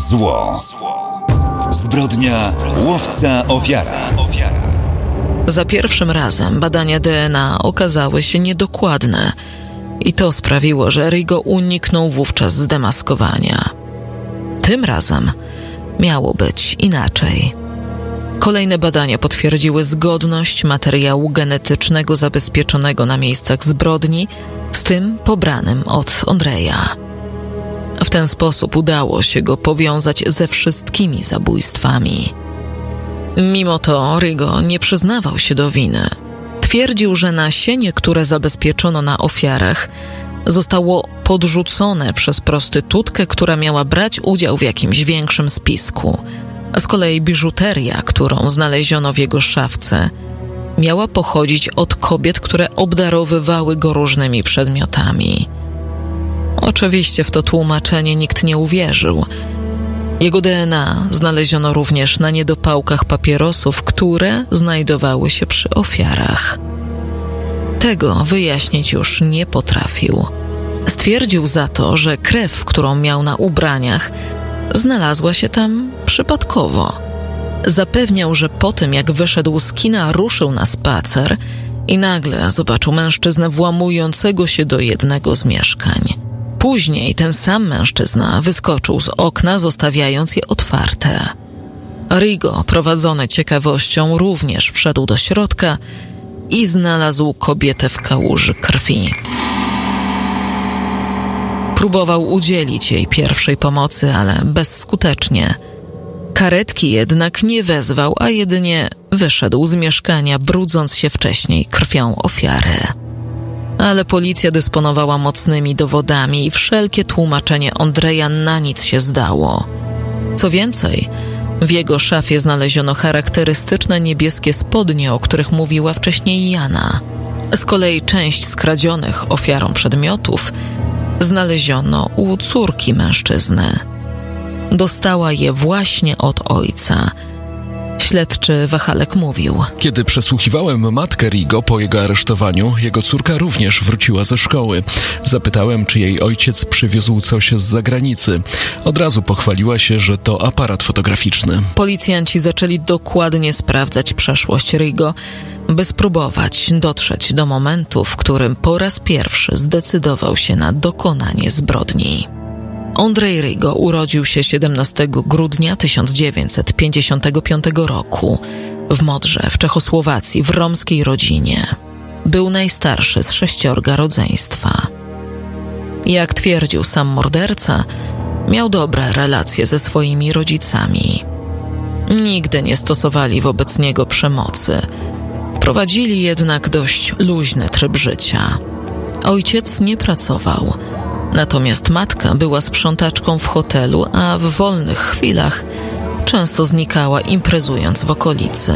Zło. Zbrodnia łowca ofiara. Za pierwszym razem badania DNA okazały się niedokładne i to sprawiło, że Rigo uniknął wówczas zdemaskowania. Tym razem miało być inaczej. Kolejne badania potwierdziły zgodność materiału genetycznego zabezpieczonego na miejscach zbrodni z tym pobranym od Ondreja. W ten sposób udało się go powiązać ze wszystkimi zabójstwami. Mimo to Rigo nie przyznawał się do winy. Twierdził, że nasienie, które zabezpieczono na ofiarach, zostało podrzucone przez prostytutkę, która miała brać udział w jakimś większym spisku. A z kolei biżuteria, którą znaleziono w jego szafce, miała pochodzić od kobiet, które obdarowywały go różnymi przedmiotami. Oczywiście w to tłumaczenie nikt nie uwierzył. Jego DNA znaleziono również na niedopałkach papierosów, które znajdowały się przy ofiarach. Tego wyjaśnić już nie potrafił. Stwierdził za to, że krew, którą miał na ubraniach, znalazła się tam przypadkowo. Zapewniał, że po tym jak wyszedł z kina, ruszył na spacer i nagle zobaczył mężczyznę włamującego się do jednego z mieszkań. Później ten sam mężczyzna wyskoczył z okna, zostawiając je otwarte. Rigo, prowadzony ciekawością, również wszedł do środka i znalazł kobietę w kałuży krwi. Próbował udzielić jej pierwszej pomocy, ale bezskutecznie. Karetki jednak nie wezwał, a jedynie wyszedł z mieszkania, brudząc się wcześniej krwią ofiary. Ale policja dysponowała mocnymi dowodami i wszelkie tłumaczenie Ondreja na nic się zdało. Co więcej, w jego szafie znaleziono charakterystyczne niebieskie spodnie, o których mówiła wcześniej Jana. Z kolei część skradzionych ofiarą przedmiotów znaleziono u córki mężczyzny. Dostała je właśnie od ojca. Śledczy Wachalek mówił: Kiedy przesłuchiwałem matkę Rigo po jego aresztowaniu, jego córka również wróciła ze szkoły. Zapytałem, czy jej ojciec przywiózł coś z zagranicy. Od razu pochwaliła się, że to aparat fotograficzny. Policjanci zaczęli dokładnie sprawdzać przeszłość Rigo, by spróbować dotrzeć do momentu, w którym po raz pierwszy zdecydował się na dokonanie zbrodni. Ondrej Rigo urodził się 17 grudnia 1955 roku w Modrze w Czechosłowacji w romskiej rodzinie. Był najstarszy z 6 rodzeństwa. Jak twierdził sam morderca, miał dobre relacje ze swoimi rodzicami. Nigdy nie stosowali wobec niego przemocy. Prowadzili jednak dość luźny tryb życia. Ojciec nie pracował. Natomiast matka była sprzątaczką w hotelu, a w wolnych chwilach często znikała, imprezując w okolicy.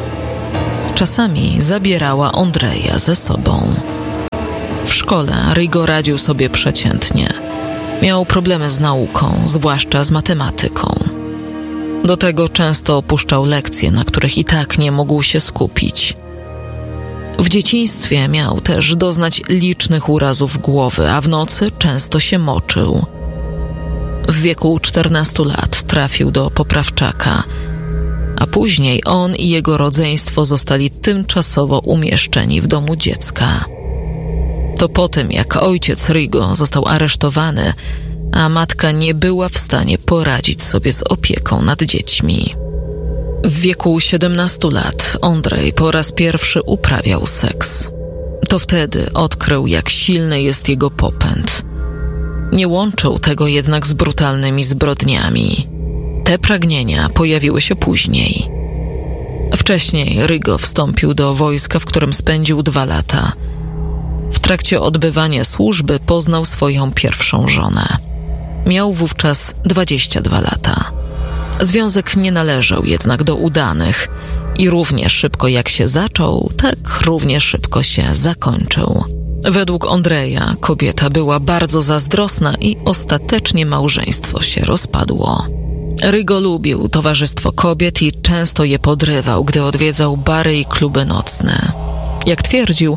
Czasami zabierała Ondreja ze sobą. W szkole Rigo radził sobie przeciętnie. Miał problemy z nauką, zwłaszcza z matematyką. Do tego często opuszczał lekcje, na których i tak nie mógł się skupić. W dzieciństwie miał też doznać licznych urazów głowy, a w nocy często się moczył. W wieku 14 lat trafił do poprawczaka, a później on i jego rodzeństwo zostali tymczasowo umieszczeni w domu dziecka. To po tym, jak ojciec Rigo został aresztowany, a matka nie była w stanie poradzić sobie z opieką nad dziećmi. W wieku 17 lat Ondrej po raz pierwszy uprawiał seks. To wtedy odkrył, jak silny jest jego popęd. Nie łączył tego jednak z brutalnymi zbrodniami. Te pragnienia pojawiły się później. Wcześniej Rigo wstąpił do wojska, w którym spędził 2 lata. W trakcie odbywania służby poznał swoją pierwszą żonę. Miał wówczas 22 lata. Związek nie należał jednak do udanych i równie szybko jak się zaczął, tak równie szybko się zakończył. Według Ondreja kobieta była bardzo zazdrosna i ostatecznie małżeństwo się rozpadło. Rigo lubił towarzystwo kobiet i często je podrywał, gdy odwiedzał bary i kluby nocne. Jak twierdził,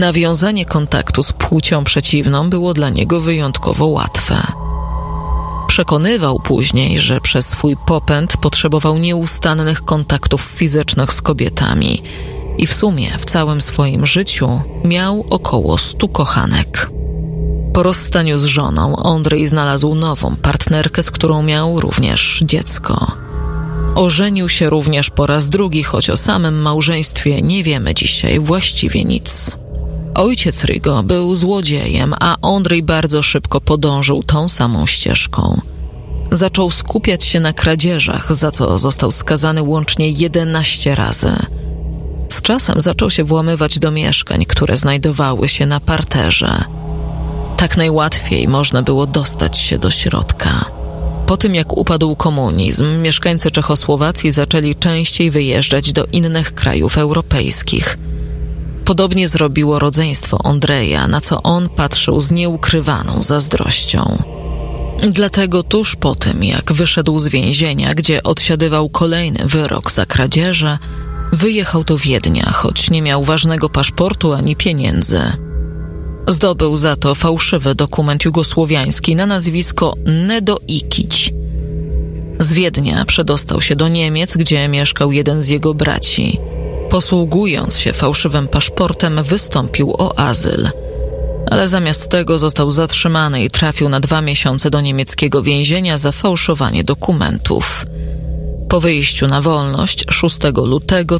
nawiązanie kontaktu z płcią przeciwną było dla niego wyjątkowo łatwe. Przekonywał później, że przez swój popęd potrzebował nieustannych kontaktów fizycznych z kobietami i w sumie w całym swoim życiu miał około 100 kochanek. Po rozstaniu z żoną Ondrej znalazł nową partnerkę, z którą miał również dziecko. Ożenił się również po raz drugi, choć o samym małżeństwie nie wiemy dzisiaj właściwie nic. Ojciec Rigo był złodziejem, a Ondrej bardzo szybko podążył tą samą ścieżką. Zaczął skupiać się na kradzieżach, za co został skazany łącznie 11 razy. Z czasem zaczął się włamywać do mieszkań, które znajdowały się na parterze. Tak najłatwiej można było dostać się do środka. Po tym jak upadł komunizm, mieszkańcy Czechosłowacji zaczęli częściej wyjeżdżać do innych krajów europejskich. Podobnie zrobiło rodzeństwo Ondreja, na co on patrzył z nieukrywaną zazdrością. Dlatego tuż po tym, jak wyszedł z więzienia, gdzie odsiadywał kolejny wyrok za kradzieże, wyjechał do Wiednia, choć nie miał ważnego paszportu ani pieniędzy. Zdobył za to fałszywy dokument jugosłowiański na nazwisko Nedo Ikić. Z Wiednia przedostał się do Niemiec, gdzie mieszkał jeden z jego braci. Posługując się fałszywym paszportem, wystąpił o azyl. Ale zamiast tego został zatrzymany i trafił na 2 miesiące do niemieckiego więzienia za fałszowanie dokumentów. Po wyjściu na wolność 6 lutego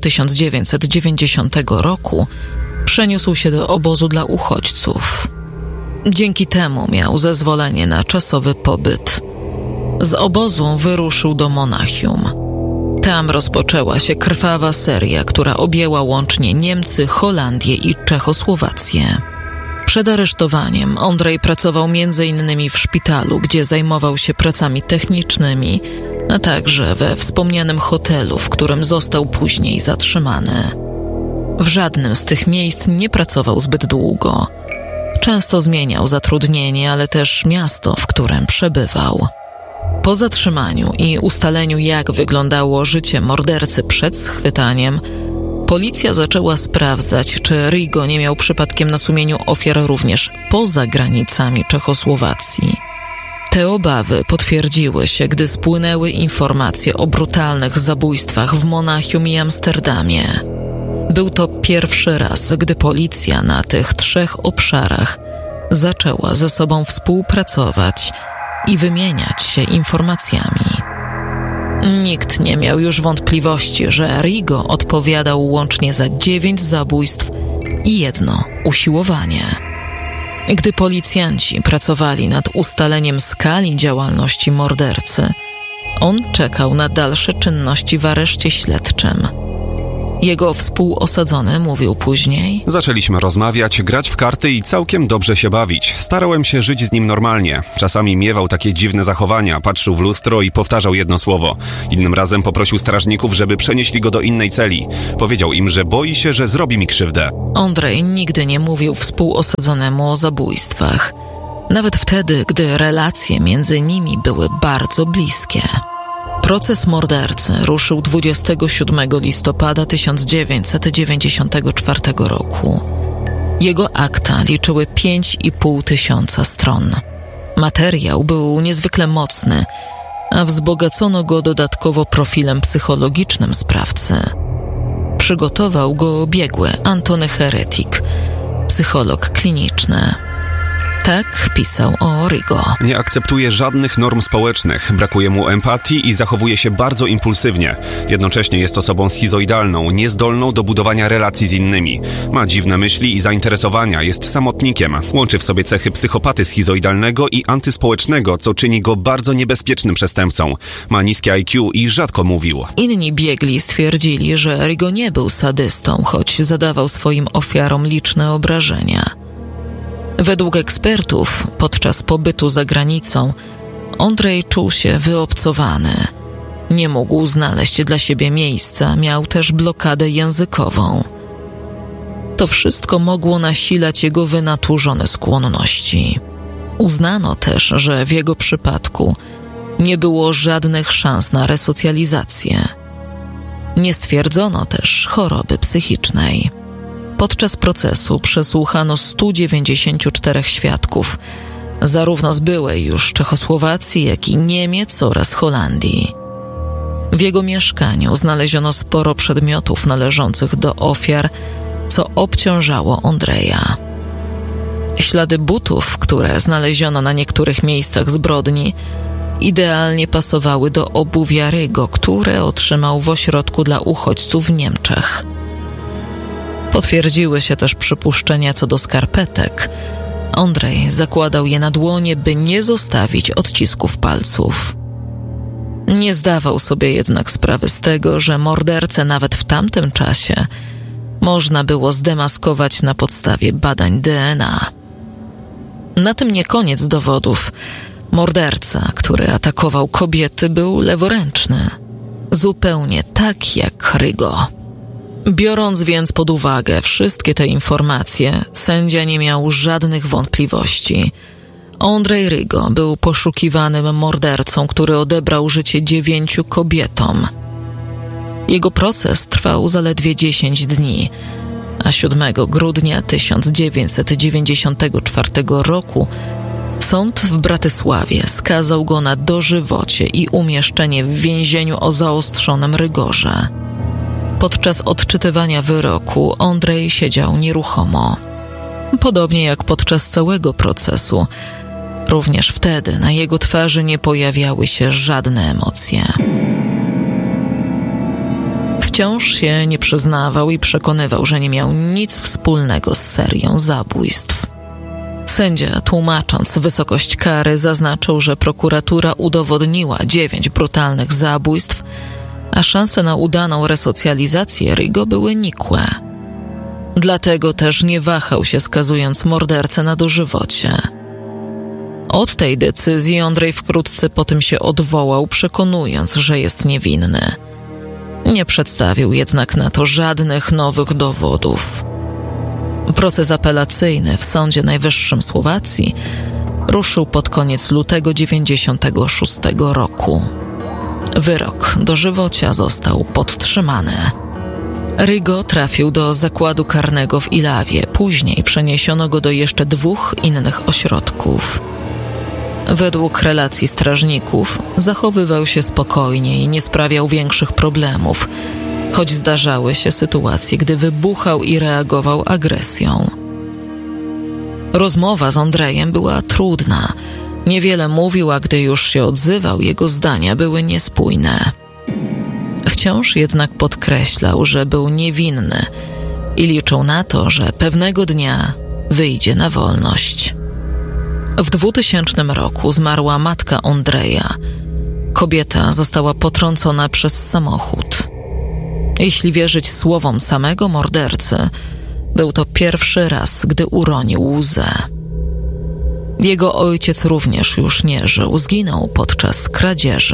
1990 roku przeniósł się do obozu dla uchodźców. Dzięki temu miał zezwolenie na czasowy pobyt. Z obozu wyruszył do Monachium. Tam rozpoczęła się krwawa seria, która objęła łącznie Niemcy, Holandię i Czechosłowację. Przed aresztowaniem Ondrej pracował m.in. w szpitalu, gdzie zajmował się pracami technicznymi, a także we wspomnianym hotelu, w którym został później zatrzymany. W żadnym z tych miejsc nie pracował zbyt długo. Często zmieniał zatrudnienie, ale też miasto, w którym przebywał. Po zatrzymaniu i ustaleniu, jak wyglądało życie mordercy przed schwytaniem, policja zaczęła sprawdzać, czy Rigo nie miał przypadkiem na sumieniu ofiar również poza granicami Czechosłowacji. Te obawy potwierdziły się, gdy spłynęły informacje o brutalnych zabójstwach w Monachium i Amsterdamie. Był to pierwszy raz, gdy policja na tych 3 obszarach zaczęła ze sobą współpracować i wymieniać się informacjami. Nikt nie miał już wątpliwości, że Rigo odpowiadał łącznie za 9 zabójstw i 1 usiłowanie. Gdy policjanci pracowali nad ustaleniem skali działalności mordercy, on czekał na dalsze czynności w areszcie śledczym. Jego współosadzony mówił później: Zaczęliśmy rozmawiać, grać w karty i całkiem dobrze się bawić. Starałem się żyć z nim normalnie. Czasami miewał takie dziwne zachowania, patrzył w lustro i powtarzał jedno słowo. Innym razem poprosił strażników, żeby przenieśli go do innej celi. Powiedział im, że boi się, że zrobi mi krzywdę. Ondrej nigdy nie mówił współosadzonemu o zabójstwach. Nawet wtedy, gdy relacje między nimi były bardzo bliskie. Proces mordercy ruszył 27 listopada 1994 roku. Jego akta liczyły 5,5 tysiąca stron. Materiał był niezwykle mocny, a wzbogacono go dodatkowo profilem psychologicznym sprawcy. Przygotował go biegły Antony Heretik, psycholog kliniczny. Tak pisał o Rigo. Nie akceptuje żadnych norm społecznych, brakuje mu empatii i zachowuje się bardzo impulsywnie. Jednocześnie jest osobą schizoidalną, niezdolną do budowania relacji z innymi. Ma dziwne myśli i zainteresowania, jest samotnikiem. Łączy w sobie cechy psychopaty schizoidalnego i antyspołecznego, co czyni go bardzo niebezpiecznym przestępcą. Ma niskie IQ i rzadko mówił. Inni biegli stwierdzili, że Rigo nie był sadystą, choć zadawał swoim ofiarom liczne obrażenia. Według ekspertów, podczas pobytu za granicą, Ondrej czuł się wyobcowany. Nie mógł znaleźć dla siebie miejsca, miał też blokadę językową. To wszystko mogło nasilać jego wynaturzone skłonności. Uznano też, że w jego przypadku nie było żadnych szans na resocjalizację. Nie stwierdzono też choroby psychicznej. Podczas procesu przesłuchano 194 świadków, zarówno z byłej już Czechosłowacji, jak i Niemiec oraz Holandii. W jego mieszkaniu znaleziono sporo przedmiotów należących do ofiar, co obciążało Ondreja. Ślady butów, które znaleziono na niektórych miejscach zbrodni, idealnie pasowały do obuwia Rygo, które otrzymał w ośrodku dla uchodźców w Niemczech. Potwierdziły się też przypuszczenia co do skarpetek. Ondrej zakładał je na dłonie, by nie zostawić odcisków palców. Nie zdawał sobie jednak sprawy z tego, że mordercę nawet w tamtym czasie można było zdemaskować na podstawie badań DNA. Na tym nie koniec dowodów. Morderca, który atakował kobiety, był leworęczny. Zupełnie tak jak Rygo. Biorąc więc pod uwagę wszystkie te informacje, sędzia nie miał żadnych wątpliwości. Ondrej Rygo był poszukiwanym mordercą, który odebrał życie 9 kobietom. Jego proces trwał zaledwie 10 dni, a 7 grudnia 1994 roku sąd w Bratysławie skazał go na dożywocie i umieszczenie w więzieniu o zaostrzonym rygorze. Podczas odczytywania wyroku Ondrej siedział nieruchomo. Podobnie jak podczas całego procesu, również wtedy na jego twarzy nie pojawiały się żadne emocje. Wciąż się nie przyznawał i przekonywał, że nie miał nic wspólnego z serią zabójstw. Sędzia, tłumacząc wysokość kary, zaznaczył, że prokuratura udowodniła 9 brutalnych zabójstw, a szanse na udaną resocjalizację Rygo były nikłe. Dlatego też nie wahał się, skazując mordercę na dożywocie. Od tej decyzji Ondrej wkrótce po tym się odwołał, przekonując, że jest niewinny. Nie przedstawił jednak na to żadnych nowych dowodów. Proces apelacyjny w Sądzie Najwyższym Słowacji ruszył pod koniec lutego 1996 roku. Wyrok dożywocia został podtrzymany. Rygo trafił do zakładu karnego w Ilawie, później przeniesiono go do jeszcze 2 innych ośrodków. Według relacji strażników zachowywał się spokojnie i nie sprawiał większych problemów, choć zdarzały się sytuacje, gdy wybuchał i reagował agresją. Rozmowa z Ondrejem była trudna. Niewiele mówił, a gdy już się odzywał, jego zdania były niespójne. Wciąż jednak podkreślał, że był niewinny i liczył na to, że pewnego dnia wyjdzie na wolność. W 2000 roku zmarła matka Ondreja. Kobieta została potrącona przez samochód. Jeśli wierzyć słowom samego mordercy, był to pierwszy raz, gdy uronił łzę. Jego ojciec również już nie żył, zginął podczas kradzieży.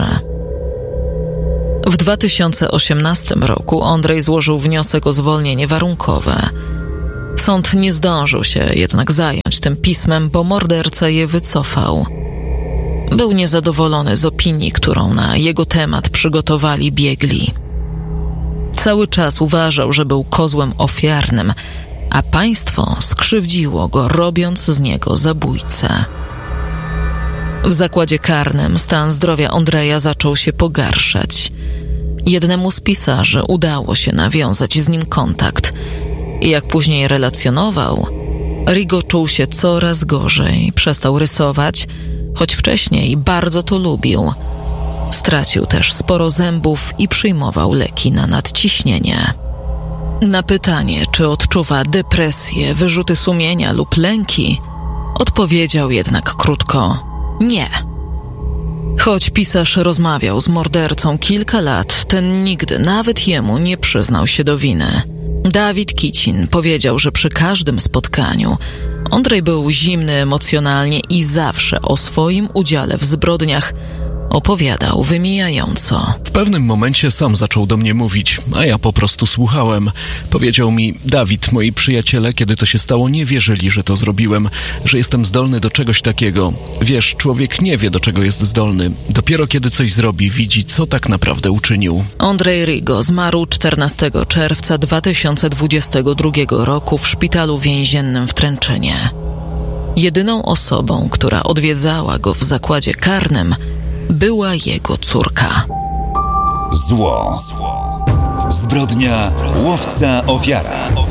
W 2018 roku Ondrej złożył wniosek o zwolnienie warunkowe. Sąd nie zdążył się jednak zająć tym pismem, bo morderca je wycofał. Był niezadowolony z opinii, którą na jego temat przygotowali biegli. Cały czas uważał, że był kozłem ofiarnym, a państwo skrzywdziło go, robiąc z niego zabójcę. W zakładzie karnym stan zdrowia Ondreja zaczął się pogarszać. Jednemu z pisarzy udało się nawiązać z nim kontakt i jak później relacjonował, Rygo czuł się coraz gorzej, przestał rysować, choć wcześniej bardzo to lubił. Stracił też sporo zębów i przyjmował leki na nadciśnienie. Na pytanie, czy odczuwa depresję, wyrzuty sumienia lub lęki, odpowiedział jednak krótko: nie. Choć pisarz rozmawiał z mordercą kilka lat, ten nigdy, nawet jemu, nie przyznał się do winy. Dawid Kicin powiedział, że przy każdym spotkaniu Ondrej był zimny emocjonalnie i zawsze o swoim udziale w zbrodniach opowiadał wymijająco. W pewnym momencie sam zaczął do mnie mówić, a ja po prostu słuchałem. Powiedział mi: Dawid, moi przyjaciele, kiedy to się stało, nie wierzyli, że to zrobiłem, że jestem zdolny do czegoś takiego. Wiesz, człowiek nie wie, do czego jest zdolny. Dopiero kiedy coś zrobi, widzi, co tak naprawdę uczynił. Ondrej Rygo zmarł 14 czerwca 2022 roku w szpitalu więziennym w Tręczynie. Jedyną osobą, która odwiedzała go w zakładzie karnym, była jego córka. Zło. Zbrodnia, łowca, ofiara.